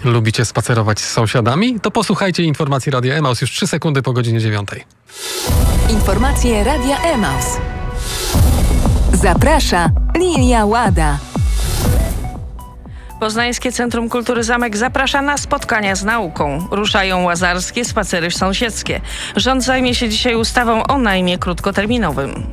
Lubicie spacerować z sąsiadami? To posłuchajcie informacji Radia Emaus już 3 sekundy po godzinie 9. Informacje Radia Emaus. Zaprasza Lilia Łada. Poznańskie Centrum Kultury Zamek zaprasza na spotkania z nauką. Ruszają łazarskie spacery sąsiedzkie. Rząd zajmie się dzisiaj ustawą o najmie krótkoterminowym.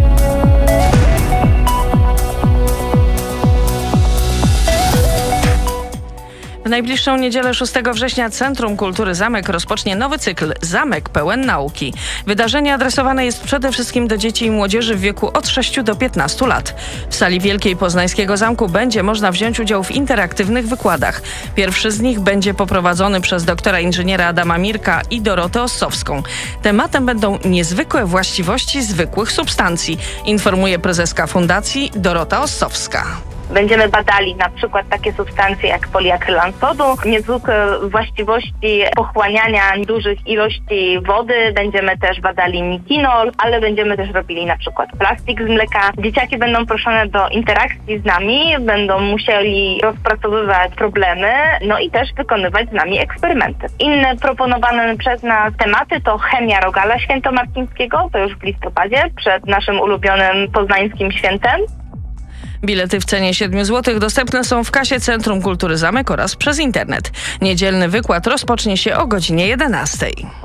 W najbliższą niedzielę 6 września Centrum Kultury Zamek rozpocznie nowy cykl Zamek pełen nauki. Wydarzenie adresowane jest przede wszystkim do dzieci i młodzieży w wieku od 6 do 15 lat. W sali wielkiej Poznańskiego Zamku będzie można wziąć udział w interaktywnych wykładach. Pierwszy z nich będzie poprowadzony przez doktora inżyniera Adama Mirka i Dorotę Ossowską. Tematem będą niezwykłe właściwości zwykłych substancji, informuje prezeska fundacji Dorota Ossowska. Będziemy badali na przykład takie substancje jak poliakrylan sodu, niezwykłe właściwości pochłaniania dużych ilości wody. Będziemy też badali nitinol, ale będziemy też robili na przykład plastik z mleka. Dzieciaki będą proszone do interakcji z nami, będą musieli rozpracowywać problemy, no i też wykonywać z nami eksperymenty. Inne proponowane przez nas tematy to chemia Rogala Świętomarcińskiego, to już w listopadzie, przed naszym ulubionym poznańskim świętem. Bilety w cenie 7 zł dostępne są w kasie Centrum Kultury Zamek oraz przez internet. Niedzielny wykład rozpocznie się o godzinie 11.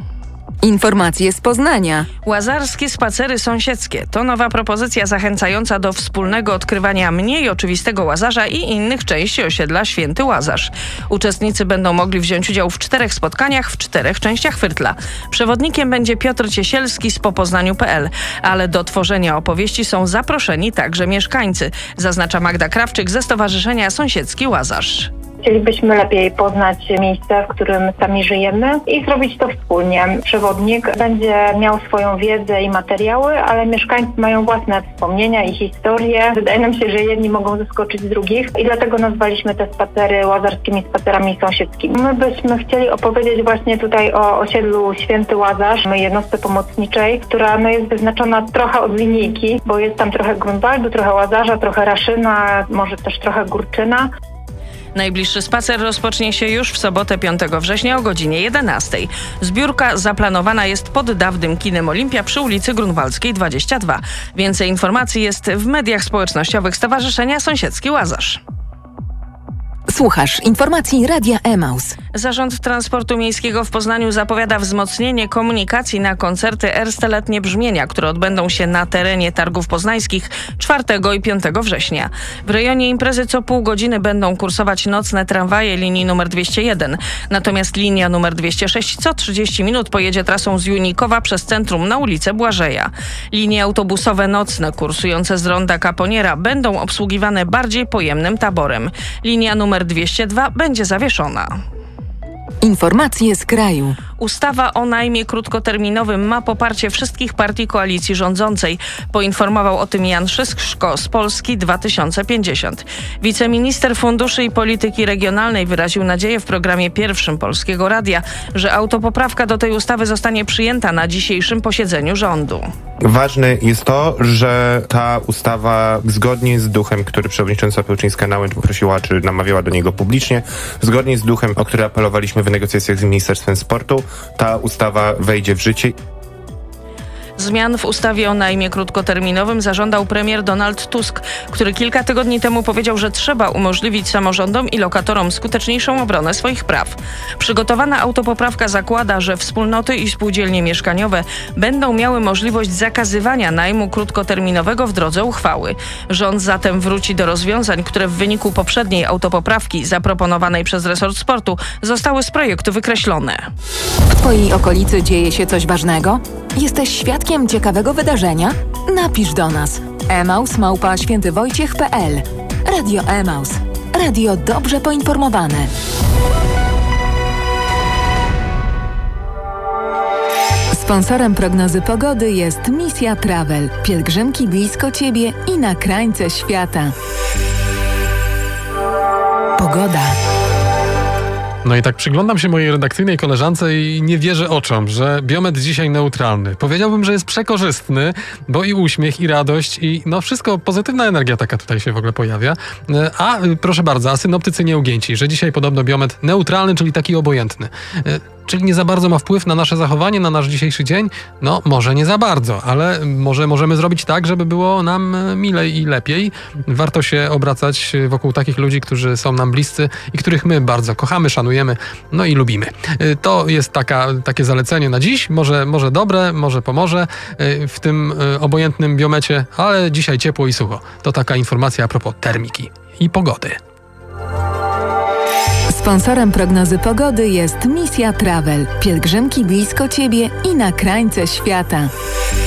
Informacje z Poznania. Łazarskie spacery sąsiedzkie to nowa propozycja zachęcająca do wspólnego odkrywania mniej oczywistego Łazarza i innych części osiedla Święty Łazarz. Uczestnicy będą mogli wziąć udział w 4 spotkaniach w 4 częściach Fyrtla. Przewodnikiem będzie Piotr Ciesielski z popoznaniu.pl, ale do tworzenia opowieści są zaproszeni także mieszkańcy, zaznacza Magda Krawczyk ze Stowarzyszenia Sąsiedzki Łazarz. Chcielibyśmy lepiej poznać miejsce, w którym sami żyjemy i zrobić to wspólnie. Przewodnik będzie miał swoją wiedzę i materiały, ale mieszkańcy mają własne wspomnienia i historie. Wydaje nam się, że jedni mogą zaskoczyć drugich i dlatego nazwaliśmy te spacery łazarskimi spacerami sąsiedzkimi. My byśmy chcieli opowiedzieć właśnie tutaj o osiedlu Święty Łazarz, jednostce pomocniczej, która jest wyznaczona trochę od linijki, bo jest tam trochę Grunwaldu, trochę Łazarza, trochę Raszyna, może też trochę Górczyna. Najbliższy spacer rozpocznie się już w sobotę 5 września o godzinie 11. Zbiórka zaplanowana jest pod dawnym kinem Olimpia przy ulicy Grunwaldzkiej 22. Więcej informacji jest w mediach społecznościowych Stowarzyszenia Sąsiedzki Łazarz. Słuchasz informacji Radia Emaus. Zarząd Transportu Miejskiego w Poznaniu zapowiada wzmocnienie komunikacji na koncerty Ersteletnie Brzmienia, które odbędą się na terenie Targów Poznańskich 4 i 5 września. W rejonie imprezy co pół godziny będą kursować nocne tramwaje linii numer 201. Natomiast linia numer 206 co 30 minut pojedzie trasą z Junikowa przez centrum na ulicę Błażeja. Linie autobusowe nocne kursujące z ronda Kaponiera będą obsługiwane bardziej pojemnym taborem. Linia numer 202 będzie zawieszona. Informacje z kraju. Ustawa o najmie krótkoterminowym ma poparcie wszystkich partii koalicji rządzącej. Poinformował o tym Jan Szyszko z Polski 2050. Wiceminister Funduszy i Polityki Regionalnej wyraził nadzieję w programie pierwszym Polskiego Radia, że autopoprawka do tej ustawy zostanie przyjęta na dzisiejszym posiedzeniu rządu. Ważne jest to, że ta ustawa zgodnie z duchem, który przewodnicząca Pełczyńska-Nałęcz poprosiła, czy namawiała do niego publicznie, zgodnie z duchem, o który apelowaliśmy w negocjacjach z Ministerstwem Sportu, ta ustawa wejdzie w życie. Zmian w ustawie o najmie krótkoterminowym zażądał premier Donald Tusk, który kilka tygodni temu powiedział, że trzeba umożliwić samorządom i lokatorom skuteczniejszą obronę swoich praw. Przygotowana autopoprawka zakłada, że wspólnoty i spółdzielnie mieszkaniowe będą miały możliwość zakazywania najmu krótkoterminowego w drodze uchwały. Rząd zatem wróci do rozwiązań, które w wyniku poprzedniej autopoprawki zaproponowanej przez resort sportu zostały z projektu wykreślone. W Twojej okolicy dzieje się coś ważnego? Jesteś świadkiem ciekawego wydarzenia? Napisz do nas. emaus@świętywojciech.pl. Radio Emaus. Radio dobrze poinformowane. Sponsorem prognozy pogody jest Misja Travel. Pielgrzymki blisko Ciebie i na krańce świata. Pogoda. No i tak przyglądam się mojej redakcyjnej koleżance i nie wierzę oczom, że biomet dzisiaj neutralny. Powiedziałbym, że jest przekorzystny, bo i uśmiech, i radość, i no wszystko, pozytywna energia taka tutaj się w ogóle pojawia. A proszę bardzo, a synoptycy nieugięci, że dzisiaj podobno biomet neutralny, czyli taki obojętny. Czyli nie za bardzo ma wpływ na nasze zachowanie, na nasz dzisiejszy dzień? No, może nie za bardzo, ale może możemy zrobić tak, żeby było nam milej i lepiej. Warto się obracać wokół takich ludzi, którzy są nam bliscy i których my bardzo kochamy, szanujemy, no i lubimy. To jest takie zalecenie na dziś. Może dobre, może pomoże w tym obojętnym biomecie, ale dzisiaj ciepło i sucho. To taka informacja a propos termiki i pogody. Sponsorem prognozy pogody jest Misja Travel. Pielgrzymki blisko Ciebie i na krańce świata.